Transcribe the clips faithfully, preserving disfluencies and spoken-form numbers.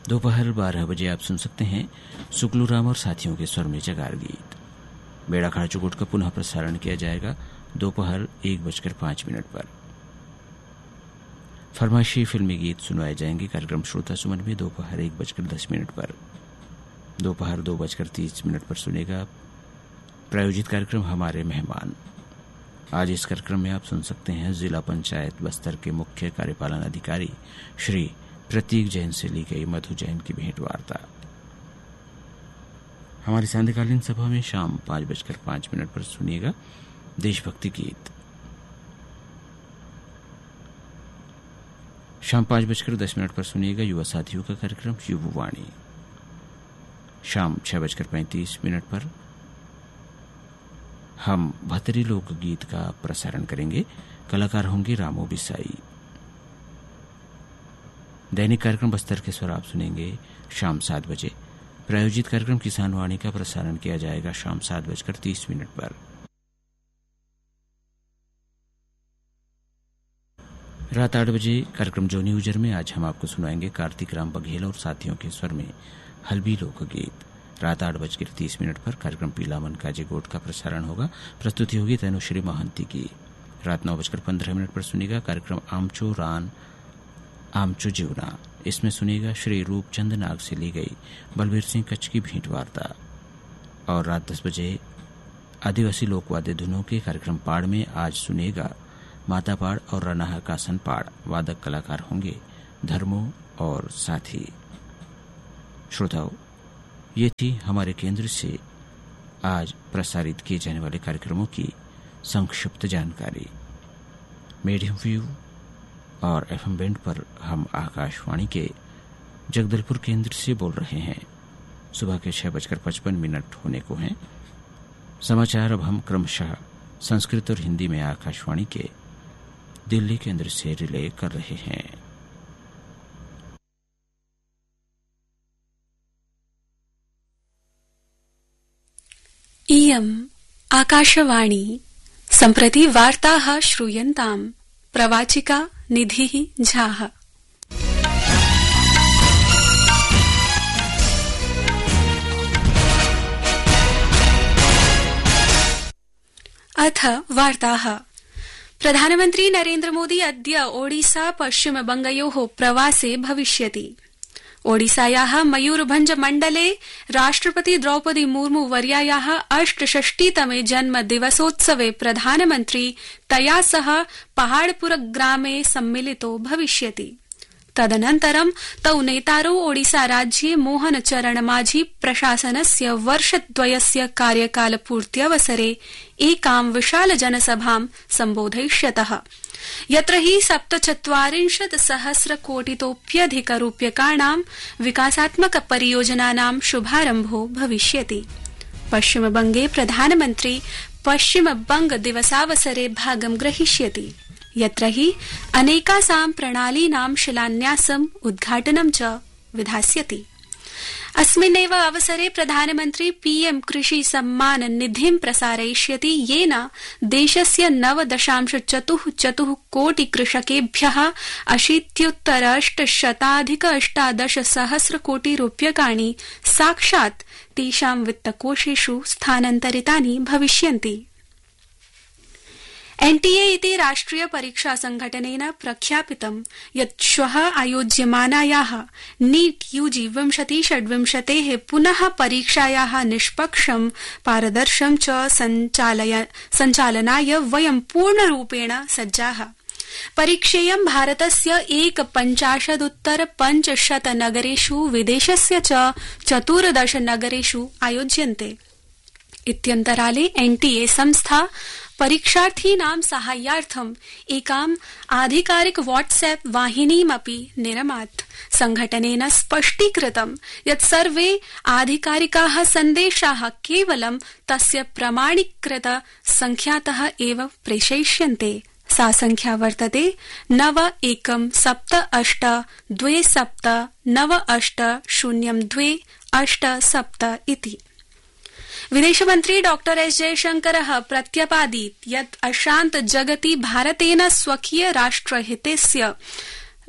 दोपहर बारह बजे आप सुन सकते हैं सुकलू राम और साथियों के स्वर में जगार गीत। बेड़ा खड़ा चुकुट का पुनः प्रसारण किया जाएगा दोपहर एक बजकर पांच मिनट पर। फरमाइशी फिल्मी गीत सुनवाए जाएंगे कार्यक्रम श्रोता सुमन में दोपहर एक बजकर दस मिनट पर। दोपहर दो बजकर तीस मिनट पर सुनेगा प्रायोजित कार्यक्रम हमारे मेहमान। आज इस कार्यक्रम में आप सुन सकते हैं जिला पंचायत बस्तर के मुख्य कार्यपालन अधिकारी श्री प्रतीक जैन से ली गई मधु जैन की भेंट वार्ता। हमारी सांध्यकालीन सभा में शाम पांच बजकर पांच मिनट पर सुनिएगा देशभक्ति गीत। शाम पांच बजकर दस मिनट पर सुनिएगा युवा साथियों का कार्यक्रम युववाणी। शाम छह बजकर पैंतीस मिनट पर हम भतरी लोकगीत का प्रसारण करेंगे। कलाकार होंगे रामो बिसाई। दैनिक कार्यक्रम बस्तर के स्वर आप सुनेंगे शाम सात बजे। प्रायोजित कार्यक्रम किसान वाणी का प्रसारण किया जाएगा शाम सात बजकर तीस मिनट पर। रात आठ बजे कार्यक्रम जोनी उजर में आज हम आपको सुनाएंगे कार्तिक राम बघेल और साथियों के स्वर में हल्बी लोकगीत। रात आठ बजकर तीस मिनट पर कार्यक्रम पीलामन काजेगोट का प्रसारण होगा। प्रस्तुति होगी तनुश्री महंती की। रात नौ बजकर पंद्रह मिनट पर सुनेगा कार्यक्रम आमचो रान आमचो जीवना। इसमें सुनेगा श्री रूपचंद नाग से ली गई बलबीर सिंह कच्छ की भेंट वार्ता। और रात दस बजे आदिवासी लोकवाद्य धुनों के कार्यक्रम पाड़ में आज सुनेगा माता पाड़ और रनाहा कासन पाड़। वादक कलाकार होंगे धर्मो और साथी। श्रोताओं, ये थी हमारे केंद्र से आज प्रसारित किए जाने वाले कार्यक्रमों की संक्षिप्त जानकारी। मीडियम वेव और एफएम बैंड पर हम आकाशवाणी के जगदलपुर केंद्र से बोल रहे हैं। सुबह के छह बजकर पचपन मिनट होने को हैं। समाचार अब हम क्रमशः संस्कृत और हिंदी में आकाशवाणी के दिल्ली केंद्र से रिले कर रहे हैं। इयम् आकाशवाणी। सम्प्रति वार्ताः श्रूयन्ताम्। प्रवाचिका निधिः झाः। अथ वार्ताः। प्रधानमन्त्री नरेन्द्र मोदी अद्य ओडिसा पश्चिमबंगयोः प्रवासे भविष्यति। ओडिसायाः मयूरभंज मण्डले राष्ट्रपति द्रौपदी मुर्मू वर्यायाः अष्टषष्टितमे जन्मदिवसोत्सवे प्रधानमन्त्री तया सह पहाड़पुर ग्रामे सम्मिलितो भविष्यति। तदनन्तरं तौ नेतारौ ओडिसा राज्ये मोहन चरण माझी प्रशासनस्य वर्षद्वयस्य कार्यकालपूर्त्यवसरे एकां विशाल जनसभां सम्बोधयिष्यतः, यत्र हि सप्तचत्वारिंशत् सहस्र कोटितोप्यधिक रूप्यकाणां विकासात्मक परियोजनानां शुभारम्भो भविष्यति। पश्चिमबंगे प्रधानमन्त्री पश्चिमबंग दिवसावसरे भागं ग्रहीष्यति, यत्र हि अनेकासां प्रणालीनां शिलान्यासम् उद्घाटनं च विधास्यति। अस्मिन्नेव अवसरे प्रधानमन्त्री पीएम कृषि सम्मान निधिं प्रसारयिष्यति, येन देशस्य नव दशांश चतुः चतुः कोटि कृषकेभ्यः अशीत्युत्तर अष्टशताधिक अष्टादश सहस्र कोटि रूप्यकाणि साक्षात् तेषां वित्तकोषेषु स्थानान्तरितानि भविष्यन्ति। एनटीए इति राष्ट्रिय परीक्षा संघटनेन प्रख्यापितं यत् श्वः आयोज्यमानायाः नीट यूजी विंशति षड्विंशतेः पुनः परीक्षायाः निष्पक्षं पारदर्शं च सञ्चालनाय वयं पूर्णरूपेण सज्जाः। परीक्षेयं भारतस्य एकपञ्चाशदुत्तर पञ्चशत नगरेषु विदेशस्य च चतुर्दश नगरेषु आयोज्यन्ते। इत्यन्तराले एनटीए संस्था परीक्षार्थीनां साहाय्यार्थम् एकाम् आधिकारिक व्हाट्सएप वाहिनीमपि निरमात्। संघटनेन स्पष्टीकृतं यत् सर्वे आधिकारिकाः सन्देशाः केवलं तस्य प्रमाणीकृत संख्यातः एव प्रेषयिष्यन्ते। सा संख्या वर्तते नव एकं सप्त अष्ट द्वे सप्त नव अष्ट शून्यं द्वे अष्ट सप्त इति। विदेशमन्त्री डॉक्टर एस जयशंकरः प्रत्यपादीत् यत् अशान्त जगति भारतेन स्वकीय राष्ट्रहितस्य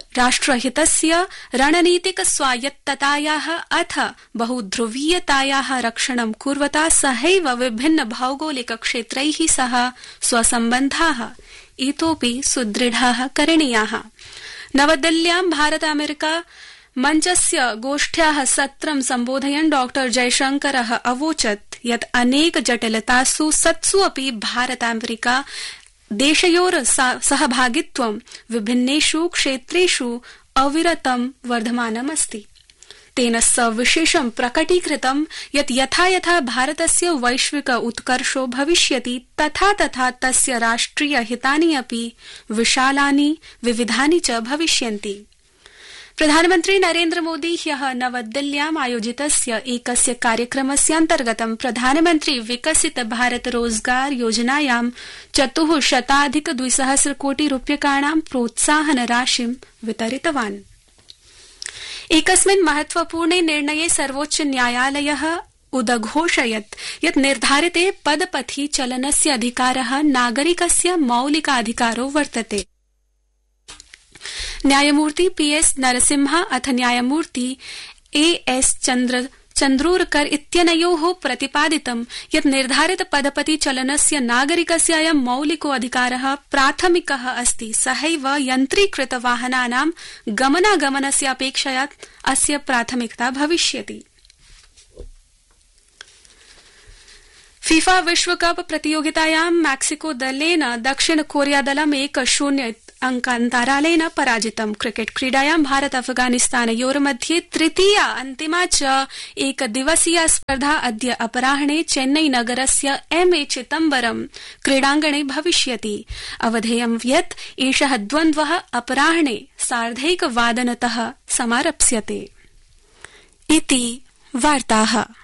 राष्ट्रहितस्य रणनीतिक स्वायत्ततायाः अथ बहुध्रुवीयतायाः रक्षणं कुर्वता सहैव विभिन्न भौगोलिक क्षेत्रैः सह स्वसम्बन्धाः इतोपि सुदृढाः करणीयाः। नवदिल्ल्यां भारत अमेरिका मञ्चस्य गोष्ठ्याः सत्रं सम्बोधयन् डॉ जयशंकरः अवोचत् यत् अनेक जटिलतासु सत्सु अपि भारत अमेरिका देशयोर सहभागित्वं विभिन्नेषु क्षेत्रेषु अविरतं वर्धमानमस्ति। तेन सविशेषं प्रकटीकृतं यत् यथा यथा भारतस्य वैश्विक उत्कर्षो भविष्यति तथा तथा तस्य राष्ट्रिय हितानि अपि विशालानि विविधानि च भविष्यन्ति। प्रधानमन्त्री नरेन्द्र मोदी ह्यः नवदिल्ल्याम् आयोजितस्य एकस्य कार्यक्रमस्यान्तर्गतं प्रधानमन्त्री विकसित भारत रोजगार योजनायां चतुः शताधिक द्विसहस्र कोटि रूप्यकाणां प्रोत्साहन राशिं वितरितवान्। एकस्मिन् महत्वपूर्णे निर्णये सर्वोच्च न्यायालयः उदघोषयत् यत् निर्धारिते पदपथि चलनस्य अधिकारः नागरिकस्य मौलिकाधिकारो वर्तते। न्यायमूर्ति पी एस नरसिम्हा अथ न्यायमूर्ति ए एस चन्द्र चन्द्रोरकर इत्यनयोः प्रतिपादितं यत् निर्धारित पदपति चलनस्य नागरिकस्य अयं मौलिको अधिकारः प्राथमिकः अस्ति। सहैव यन्त्रीकृत वाहनानां गमनागमनस्य अपेक्षया अस्य प्राथमिकता भविष्यति। फीफा विश्वकप प्रतियोगितायां मैक्सिको दलेन दक्षिण कोरिया दलम् एक शून्य अंकान्तरालेन पराजितम्। क्रिकेट क्रीडायां भारत अफगानिस्तानयोर्मध्ये तृतीया अन्तिमा च एकदिवसीया स्पर्धा अद्य अपराह्ने चेन्नई नगरस्य एम ए चिदम्बरम क्रीडाङ्गणे भविष्यति। अवधेयं यत् एषः द्वन्द्वः अपराह्ने सार्धैकवादनतः समारप्स्यते। इति वार्ताः।